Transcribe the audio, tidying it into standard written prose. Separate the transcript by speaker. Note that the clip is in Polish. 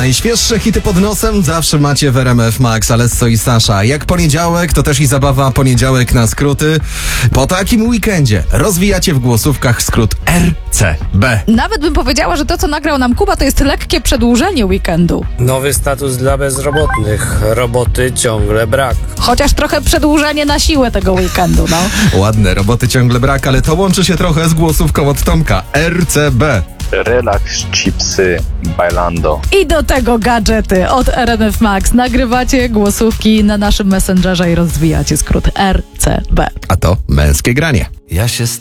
Speaker 1: Najświeższe hity pod nosem zawsze macie w RMF Max, Alesso i Sasha. Jak poniedziałek, to też i zabawa poniedziałek na skróty. Po takim weekendzie rozwijacie w głosówkach skrót RCB.
Speaker 2: Nawet bym powiedziała, że to, co nagrał nam Kuba, to jest lekkie przedłużenie weekendu.
Speaker 3: Nowy status dla bezrobotnych. Roboty ciągle brak.
Speaker 2: Chociaż trochę przedłużenie na siłę tego weekendu, no.
Speaker 1: Ładne, roboty ciągle brak, ale to łączy się trochę z głosówką od Tomka. RCB.
Speaker 4: Relaks, chipsy, bailando.
Speaker 2: I do tego gadżety od RMF Max. Nagrywacie głosówki na naszym Messengerze i rozwijacie skrót RCB.
Speaker 1: A to męskie granie.
Speaker 5: Ja się